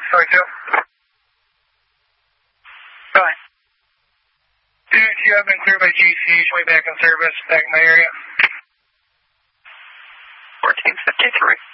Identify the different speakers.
Speaker 1: Sorry, 2.
Speaker 2: Go ahead.
Speaker 1: Dude, you have been cleared by GC. Way back in service, back in my area.
Speaker 2: 1453.